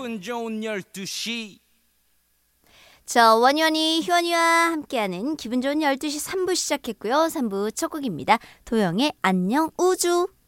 기분 좋은 12시. 저 원현이 희원이와 함께하는 기분 좋은 12시 3부 시작했고요. 3부 첫 곡입니다. 도영의 안녕 우주.